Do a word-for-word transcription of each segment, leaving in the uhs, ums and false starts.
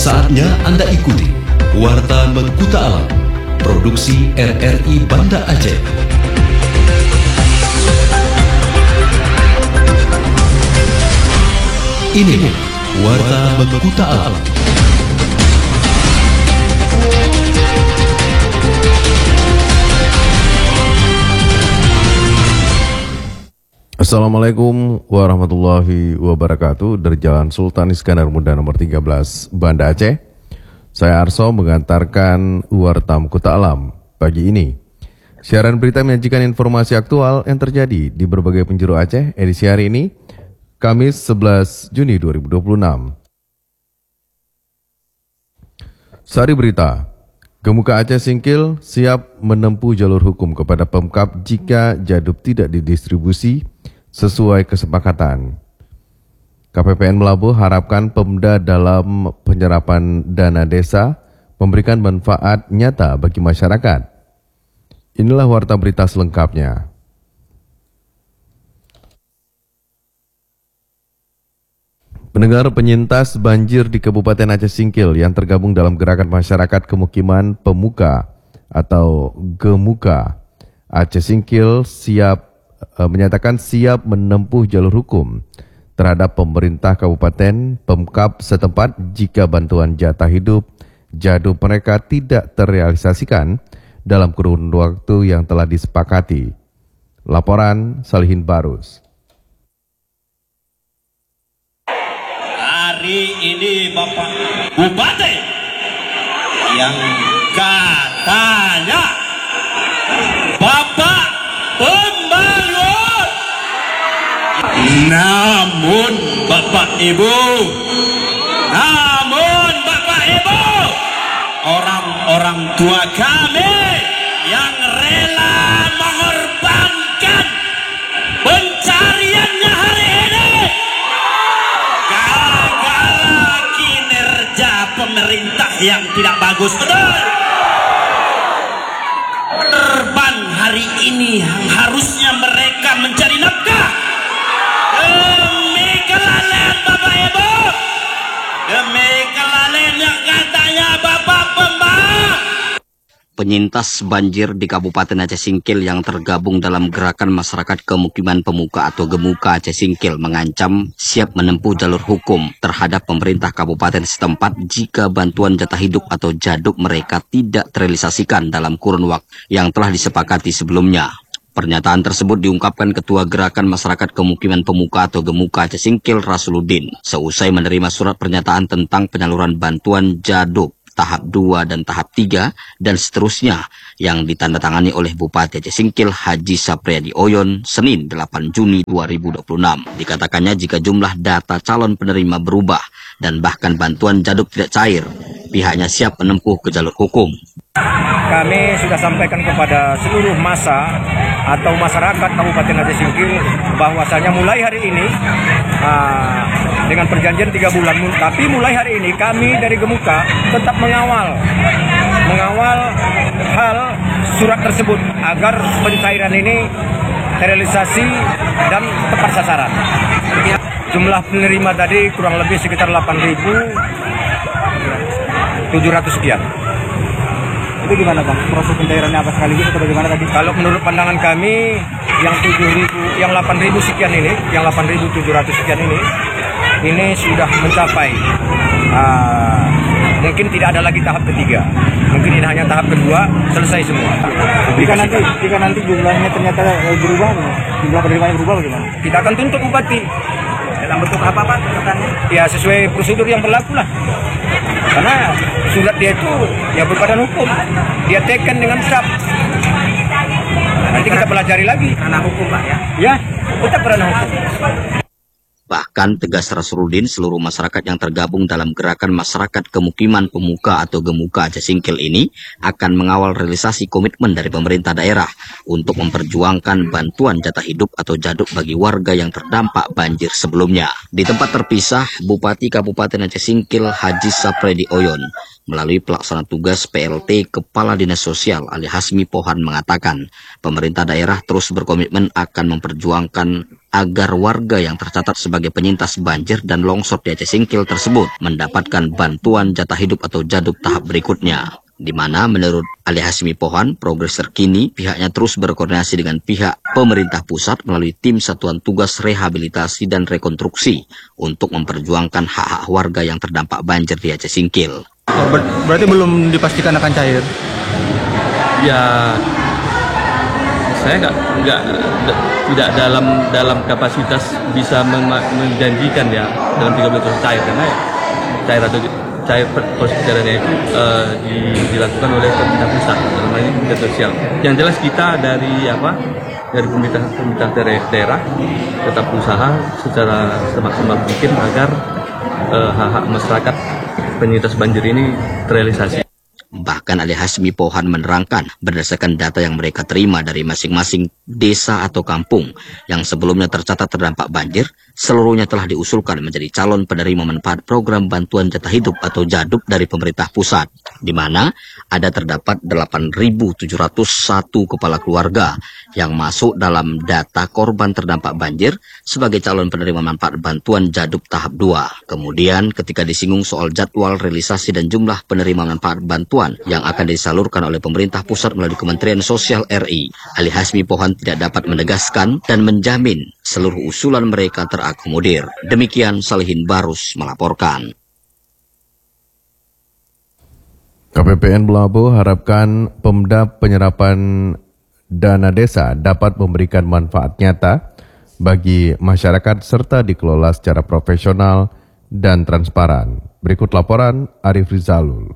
Saatnya Anda ikuti Warta Mengkuta Alam, produksi R R I Banda Aceh. Ini Warta Mengkuta Alam. Assalamualaikum warahmatullahi wabarakatuh. Dari Jalan Sultan Iskandar Muda nomor tiga belas, Banda Aceh. Saya Arso mengantarkan Warta Mengkuta Alam pagi ini. Siaran berita menyajikan informasi aktual yang terjadi di berbagai penjuru Aceh edisi hari ini, Kamis sebelas Juni dua ribu dua puluh enam. Sari berita. Gemuka Aceh Singkil siap menempuh jalur hukum kepada Pemkab jika jaduk tidak didistribusi sesuai kesepakatan. K P P N Melabuh harapkan Pemda dalam penyerapan dana desa memberikan manfaat nyata bagi masyarakat. Inilah warta berita selengkapnya. Pendengar, penyintas banjir di Kabupaten Aceh Singkil yang tergabung dalam Gerakan Masyarakat Kemukiman Pemuka atau Gemuka Aceh Singkil siap e, menyatakan siap menempuh jalur hukum terhadap pemerintah kabupaten Pemkab setempat jika bantuan jatah hidup jaduk mereka tidak terrealisasikan dalam kurun waktu yang telah disepakati. Laporan Salihin Barus. Hari ini Bapak Bupati yang katanya Bapak Pembangun, namun Bapak Ibu, namun Bapak Ibu, orang-orang tua kami yang rela mengorbankan pencariannya hari ini pemerintah yang tidak bagus, betul. Korban hari ini yang harusnya mereka mencari nafkah demi kelalaian Bapak Ibu, demi kelalaian yang katanya Bapak Pembangun. Penyintas banjir di Kabupaten Aceh Singkil yang tergabung dalam Gerakan Masyarakat Kemukiman Pemuka atau Gemuka Aceh Singkil mengancam siap menempuh jalur hukum terhadap pemerintah kabupaten setempat jika bantuan jatah hidup atau jaduk mereka tidak terrealisasikan dalam kurun waktu yang telah disepakati sebelumnya. Pernyataan tersebut diungkapkan Ketua Gerakan Masyarakat Kemukiman Pemuka atau Gemuka Aceh Singkil Rasuluddin seusai menerima surat pernyataan tentang penyaluran bantuan jaduk tahap dua dan tahap tiga dan seterusnya yang ditandatangani oleh Bupati Aceh Singkil Haji Sapriadi Oyon Senin delapan Juni dua ribu dua puluh enam. Dikatakannya jika jumlah data calon penerima berubah dan bahkan bantuan jaduk tidak cair, pihaknya siap menempuh ke jalur hukum. Kami sudah sampaikan kepada seluruh massa atau masyarakat Kabupaten Aceh Singkil bahwasanya mulai hari ini uh, dengan perjanjian tiga bulan, tapi mulai hari ini kami dari Gemuka tetap mengawal mengawal hal surat tersebut agar pencairan ini terrealisasi dan tepat sasaran. Jumlah penerima tadi kurang lebih sekitar delapan ribu tujuh ratus sekian. Itu gimana Bang? Proses pencairannya apa sekaligus atau bagaimana tadi? Kalau menurut pandangan kami yang tujuh ribu, yang delapan ribu sekian ini, yang delapan ribu tujuh ratus sekian ini, ini sudah mencapai. Uh, mungkin tidak ada lagi tahap ketiga. Mungkin ini hanya tahap kedua, selesai semua. Jika nanti, jika nanti jumlahnya ternyata berubah, jumlah penerimanya berubah bagaimana? Kita akan tuntut Bupati. Dalam bentuk apa Pak tuntutannya? Ya sesuai prosedur yang berlaku lah. Karena surat dia itu ya berbadan hukum, dia teken dengan S A P. Nanti kita pelajari lagi. Ranah hukum Pak ya? Ya, tetap ranah hukum. Bahkan tegas Rasuluddin, seluruh masyarakat yang tergabung dalam Gerakan Masyarakat Kemukiman Pemuka atau Gemuka Aceh Singkil ini akan mengawal realisasi komitmen dari pemerintah daerah untuk memperjuangkan bantuan jatah hidup atau jaduk bagi warga yang terdampak banjir sebelumnya. Di tempat terpisah, Bupati Kabupaten Aceh Singkil Haji Sapriadi Oyon melalui pelaksana tugas P L T Kepala Dinas Sosial Ali Hasmi Pohan mengatakan pemerintah daerah terus berkomitmen akan memperjuangkan agar warga yang tercatat sebagai penyintas banjir dan longsor di Aceh Singkil tersebut mendapatkan bantuan jatah hidup atau jaduk tahap berikutnya. Di mana menurut Ali Hasmi Pohan, progres terkini pihaknya terus berkoordinasi dengan pihak pemerintah pusat melalui tim Satuan Tugas Rehabilitasi dan Rekonstruksi untuk memperjuangkan hak-hak warga yang terdampak banjir di Aceh Singkil. Oh, ber berarti belum dipastikan akan cair? Ya, saya nggak nggak tidak dalam dalam kapasitas bisa menjanjikan ya dalam tiga bulan terus cair, karena cair atau cair proses pencairannya itu uh, dilakukan oleh pemerintah pusat, dalam hal ini pemerintah sosial. Yang jelas kita dari apa dari pemerintah pemerintah daerah tetap berusaha secara semaksimal mungkin agar uh, hak-hak masyarakat penyintas banjir ini terrealisasi. Bahkan Ali Hasmi Pohan menerangkan berdasarkan data yang mereka terima dari masing-masing desa atau kampung yang sebelumnya tercatat terdampak banjir, seluruhnya telah diusulkan menjadi calon penerima manfaat program bantuan jatah hidup atau jaduk dari pemerintah pusat, di mana ada terdapat delapan ribu tujuh ratus satu kepala keluarga yang masuk dalam data korban terdampak banjir sebagai calon penerima manfaat bantuan jaduk tahap dua. Kemudian ketika disinggung soal jadwal realisasi dan jumlah penerima manfaat bantuan yang akan disalurkan oleh pemerintah pusat melalui Kementerian Sosial R I, Ali Hasmi Pohan tidak dapat menegaskan dan menjamin seluruh usulan mereka terakomodir. Demikian Salihin Barus melaporkan. K P P N Melabuh harapkan Pemda penyerapan dana desa dapat memberikan manfaat nyata bagi masyarakat serta dikelola secara profesional dan transparan. Berikut laporan Arif Rizalul.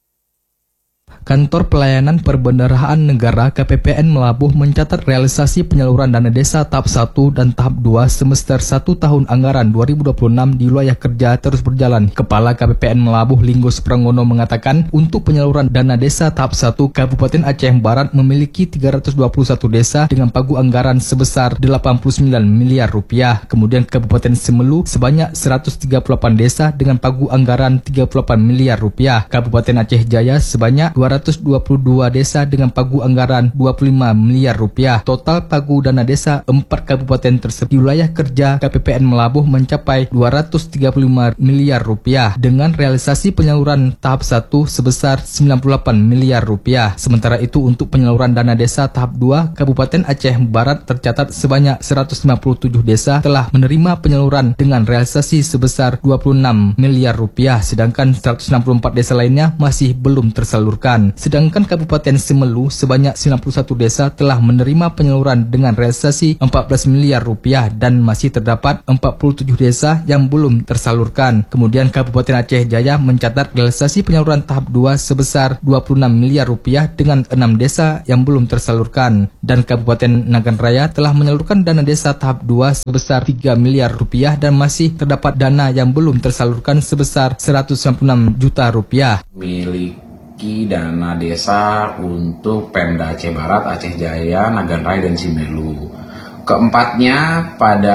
Kantor Pelayanan Perbendaharaan Negara K P P N Melabuh mencatat realisasi penyaluran dana desa tahap satu dan tahap dua semester satu tahun anggaran dua ribu dua puluh enam di wilayah kerja terus berjalan. Kepala K P P N Melabuh Linggos Prangono mengatakan untuk penyaluran dana desa tahap satu Kabupaten Aceh Barat memiliki tiga ratus dua puluh satu desa dengan pagu anggaran sebesar delapan puluh sembilan miliar rupiah. Kemudian Kabupaten Semelu sebanyak seratus tiga puluh delapan desa dengan pagu anggaran tiga puluh delapan miliar rupiah. Kabupaten Aceh Jaya sebanyak dua ratus dua puluh dua desa dengan pagu anggaran dua puluh lima miliar rupiah. Total pagu dana desa empat kabupaten tersebut di wilayah kerja K P P N Melabuh mencapai dua ratus tiga puluh lima miliar rupiah dengan realisasi penyaluran tahap satu sebesar sembilan puluh delapan miliar rupiah. Sementara itu untuk penyaluran dana desa tahap dua Kabupaten Aceh Barat tercatat sebanyak seratus lima puluh tujuh desa telah menerima penyaluran dengan realisasi sebesar dua puluh enam miliar rupiah, sedangkan seratus enam puluh empat desa lainnya masih belum tersalurkan. Sedangkan Kabupaten Semelu sebanyak sembilan puluh satu desa telah menerima penyaluran dengan realisasi empat belas miliar rupiah dan masih terdapat empat puluh tujuh desa yang belum tersalurkan. Kemudian Kabupaten Aceh Jaya mencatat realisasi penyaluran tahap dua sebesar dua puluh enam miliar rupiah dengan enam desa yang belum tersalurkan. Dan Kabupaten Nagan Raya telah menyalurkan dana desa tahap dua sebesar tiga miliar rupiah dan masih terdapat dana yang belum tersalurkan sebesar seratus sembilan puluh enam juta rupiah. Milik dana desa untuk Pemda Aceh Barat, Aceh Jaya, Nagan Raya, dan Semelu. Keempatnya pada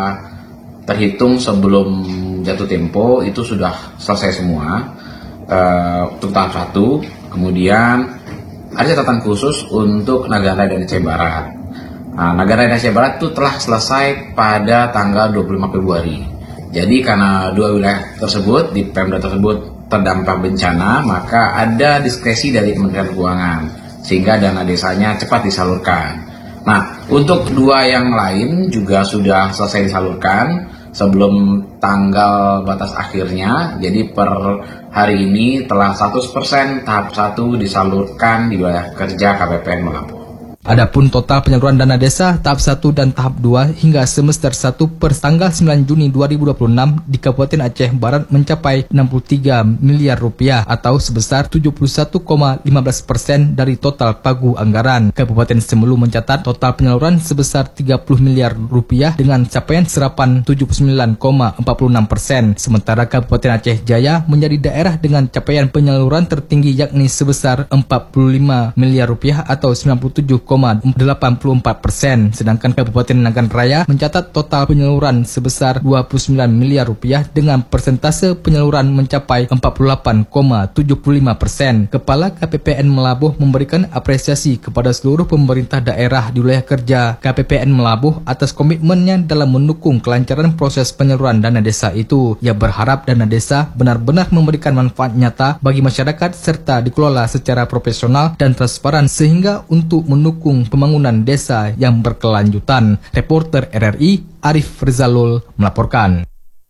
terhitung sebelum jatuh tempo itu sudah selesai semua uh, untuk tahap satu. Kemudian ada catatan khusus untuk Nagan Raya dan Aceh Barat. Nah, Nagan Raya dan Aceh Barat itu telah selesai pada tanggal dua puluh lima Februari. Jadi karena dua wilayah tersebut di Pemda tersebut terdampak bencana, maka ada diskresi dari Kementerian Keuangan sehingga dana desanya cepat disalurkan. Nah, untuk dua yang lain juga sudah selesai disalurkan sebelum tanggal batas akhirnya. Jadi per hari ini telah seratus persen tahap satu disalurkan di wilayah kerja K P P N Melabuh. Adapun total penyaluran dana desa tahap satu dan tahap dua hingga semester satu per tanggal sembilan Juni dua ribu dua puluh enam di Kabupaten Aceh Barat mencapai enam puluh tiga miliar rupiah atau sebesar tujuh puluh satu koma lima belas persen dari total pagu anggaran. Kabupaten Semelu mencatat total penyaluran sebesar tiga puluh miliar rupiah dengan capaian serapan tujuh puluh sembilan koma empat puluh enam persen. Sementara Kabupaten Aceh Jaya menjadi daerah dengan capaian penyaluran tertinggi yakni sebesar empat puluh lima miliar rupiah atau sembilan puluh tujuh koma delapan puluh empat persen, sedangkan Kabupaten Nagan Raya mencatat total penyaluran sebesar dua puluh sembilan miliar rupiah dengan persentase penyaluran mencapai empat puluh delapan koma tujuh puluh lima persen. Kepala K P P N Melabuh memberikan apresiasi kepada seluruh pemerintah daerah di wilayah kerja K P P N Melabuh atas komitmennya dalam mendukung kelancaran proses penyaluran dana desa itu. Ia berharap dana desa benar-benar memberikan manfaat nyata bagi masyarakat serta dikelola secara profesional dan transparan sehingga untuk mendukung pembangunan desa yang berkelanjutan. Reporter R R I Arif Rizalul melaporkan.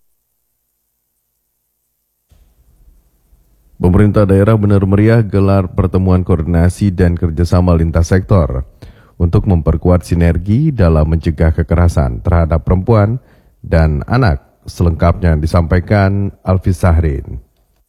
Pemerintah daerah benar meriah gelar pertemuan koordinasi dan kerjasama lintas sektor untuk memperkuat sinergi dalam mencegah kekerasan terhadap perempuan dan anak. Selengkapnya disampaikan Alfi Sahrin.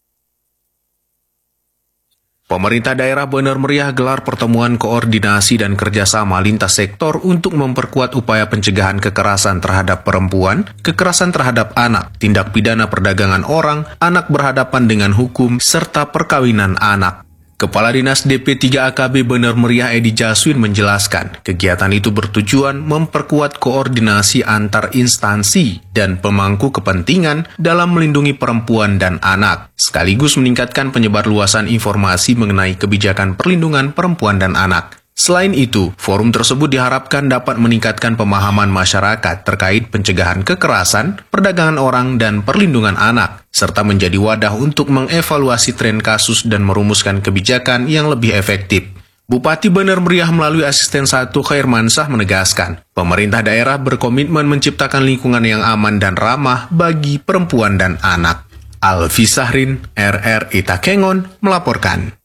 Pemerintah daerah benar meriah gelar pertemuan koordinasi dan kerjasama lintas sektor untuk memperkuat upaya pencegahan kekerasan terhadap perempuan, kekerasan terhadap anak, tindak pidana perdagangan orang, anak berhadapan dengan hukum, serta perkawinan anak. Kepala Dinas D P tiga A K B Benar Meriah Edi Jaswin menjelaskan, kegiatan itu bertujuan memperkuat koordinasi antar instansi dan pemangku kepentingan dalam melindungi perempuan dan anak, sekaligus meningkatkan penyebarluasan informasi mengenai kebijakan perlindungan perempuan dan anak. Selain itu, forum tersebut diharapkan dapat meningkatkan pemahaman masyarakat terkait pencegahan kekerasan, perdagangan orang, dan perlindungan anak, serta menjadi wadah untuk mengevaluasi tren kasus dan merumuskan kebijakan yang lebih efektif. Bupati Benar Meriah melalui asisten satu Khairmansah menegaskan, pemerintah daerah berkomitmen menciptakan lingkungan yang aman dan ramah bagi perempuan dan anak. Alfi Sahrin, R R I Takengon, melaporkan.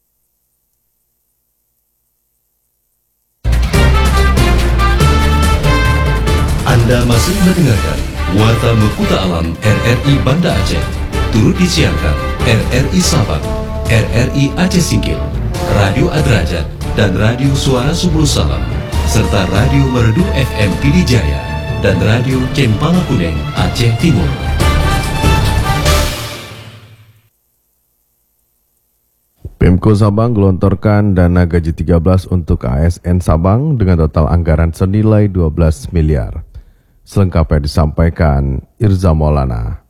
Anda masih mendengarkan Warta Mekuta Alam R R I Banda Aceh. Turut disiarkan R R I Sabang, R R I Aceh Singkil, Radio Adrajat, dan Radio Suara Subul Salam, serta Radio Merdu F M Pidijaya, dan Radio Cempala Kuning Aceh Timur. Pemko Sabang gelontorkan dana gaji tiga belas untuk A S N Sabang dengan total anggaran senilai dua belas miliar. Selengkapnya disampaikan Irza Maulana.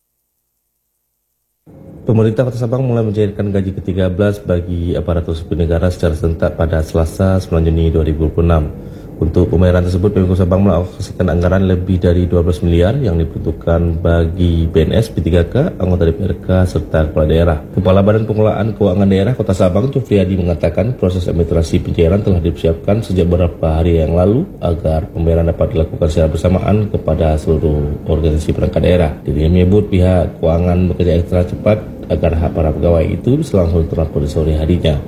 Pemerintah Kota Sabang mulai mencairkan gaji ke tiga belas bagi aparatur sipil negara secara serentak pada Selasa sembilan Juni dua ribu dua puluh enam. Untuk pembayaran tersebut, Pemko Sabang mengalokasikan anggaran lebih dari dua belas miliar yang diperuntukkan bagi B N S, P tiga K, anggota D P R K, serta kepala daerah. Kepala Badan Pengelolaan Keuangan Daerah Kota Sabang, Jufriyadi, mengatakan proses administrasi pencairan telah dipersiapkan sejak beberapa hari yang lalu agar pembayaran dapat dilakukan secara bersamaan kepada seluruh organisasi perangkat daerah. Dirinya menyebut pihak keuangan bekerja ekstra cepat agar hak para pegawai itu bisa langsung terlapor di sore harinya.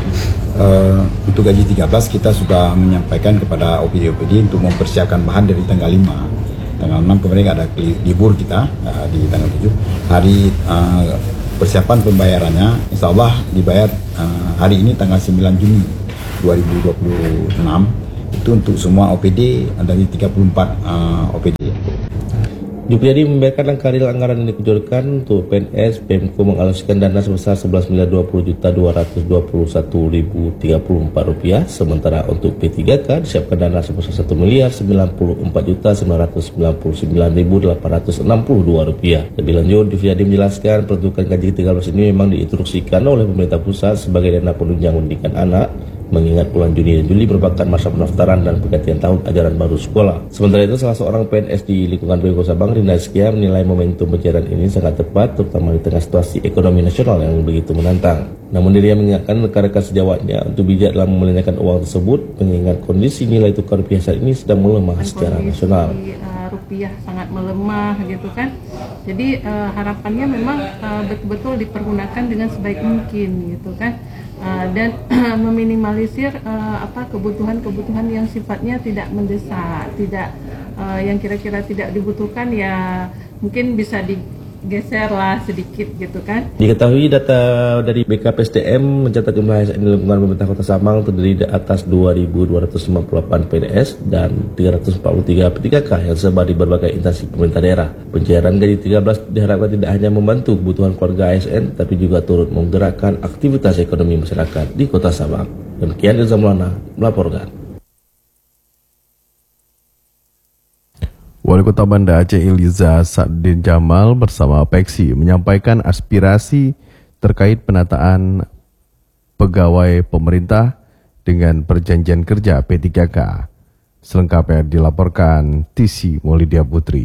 Uh, untuk gaji tiga belas kita sudah menyampaikan kepada O P D O P D untuk mempersiapkan bahan dari tanggal lima. Tanggal enam kemarin ada libur kita uh, di tanggal tujuh. Hari uh, persiapan pembayarannya insya Allah dibayar uh, hari ini tanggal sembilan Juni dua ribu dua puluh enam. Itu untuk semua O P D dari tiga puluh empat uh, O P D. Jufriyadi membayarkan langkah real anggaran yang dikucurkan untuk P N S. Pemko mengalokasikan dana sebesar sebelas miliar dua puluh juta dua ratus dua puluh satu ribu tiga puluh empat rupiah, sementara untuk P tiga K disiapkan dana sebesar satu miliar sembilan puluh empat juta sembilan ratus sembilan puluh sembilan ribu delapan ratus enam puluh dua rupiah. Lebih lanjut, Jufriyadi menjelaskan peruntukan gaji tiga belas ini memang diinstruksikan oleh pemerintah pusat sebagai dana penunjang pendidikan anak, mengingat bulan Juni dan Juli merupakan masa pendaftaran dan pergantian tahun ajaran baru sekolah. Sementara itu, salah seorang P N S di lingkungan Pemko Sabang, Rinda Skia, menilai momentum pencairan ini sangat tepat, terutama di tengah situasi ekonomi nasional yang begitu menantang. Namun dirinya mengingatkan rekan-rekan sejawatnya untuk bijak dalam membelanjakan uang tersebut, mengingat kondisi nilai tukar rupiah saat ini sedang melemah secara nasional. Uh, rupiah sangat melemah gitu kan. Jadi uh, harapannya memang uh, betul-betul dipergunakan dengan sebaik mungkin gitu kan. Uh, dan uh, meminimalisir uh, apa kebutuhan-kebutuhan yang sifatnya tidak mendesak, tidak uh, yang kira-kira tidak dibutuhkan ya mungkin bisa di geser lah sedikit gitu kan. Diketahui data dari B K P S D M mencatat jumlah A S N di lingkungan pemerintah Kota Sabang terdiri di atas dua ribu dua ratus lima puluh delapan P D S dan tiga ratus empat puluh tiga P tiga K yang tersebar di berbagai instansi pemerintah daerah. Pencairan gaji tiga belas diharapkan tidak hanya membantu kebutuhan keluarga A S N, tapi juga turut menggerakkan aktivitas ekonomi masyarakat di Kota Sabang. Demikian Ilza Maulana melaporkan. Wali Kota Banda Aceh Iliza Sa'din Jamal bersama Apeksi menyampaikan aspirasi terkait penataan pegawai pemerintah dengan perjanjian kerja P tiga K. Selengkapnya dilaporkan Tisi Maulidia Putri.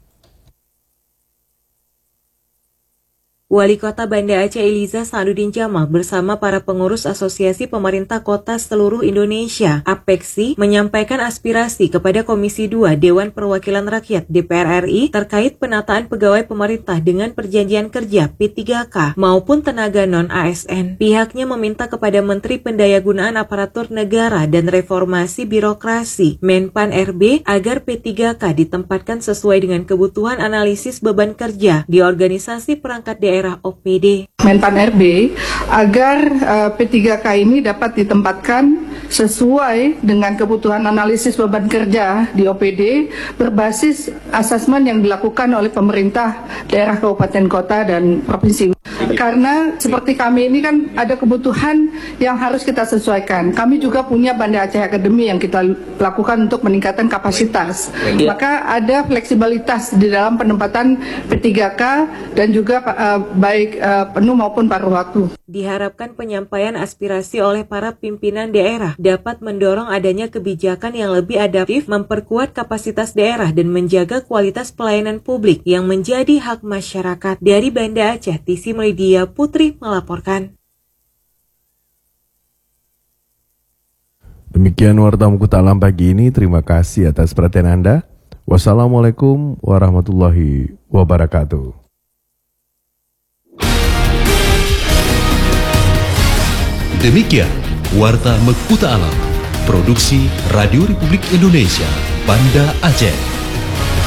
Wali Kota Banda Aceh Iliza Sa'din Jamal bersama para pengurus Asosiasi Pemerintah Kota seluruh Indonesia (Apeksi) menyampaikan aspirasi kepada Komisi dua Dewan Perwakilan Rakyat D P R R I terkait penataan pegawai pemerintah dengan perjanjian kerja P tiga K maupun tenaga non-A S N. Pihaknya meminta kepada Menteri Pendayagunaan Aparatur Negara dan Reformasi Birokrasi Menpan R B agar P tiga K ditempatkan sesuai dengan kebutuhan analisis beban kerja di organisasi perangkat daerah O P D. Menpan R B agar uh, P tiga K ini dapat ditempatkan sesuai dengan kebutuhan analisis beban kerja di O P D berbasis asesmen yang dilakukan oleh pemerintah daerah, kabupaten, kota, dan provinsi. Karena seperti kami ini kan ada kebutuhan yang harus kita sesuaikan. Kami juga punya Banda Aceh Academy yang kita lakukan untuk meningkatkan kapasitas. Maka ada fleksibilitas di dalam penempatan P tiga K dan juga uh, baik uh, penuh maupun paruh waktu. Diharapkan penyampaian aspirasi oleh para pimpinan daerah dapat mendorong adanya kebijakan yang lebih adaptif, memperkuat kapasitas daerah dan menjaga kualitas pelayanan publik yang menjadi hak masyarakat. Dari Banda Aceh, Tisi Maulidia Putri melaporkan. Demikian Warta Mukuta Alam pagi ini. Terima kasih atas perhatian Anda. Wassalamualaikum warahmatullahi wabarakatuh. Demikian Warta Mekuta Alam, produksi Radio Republik Indonesia, Banda Aceh.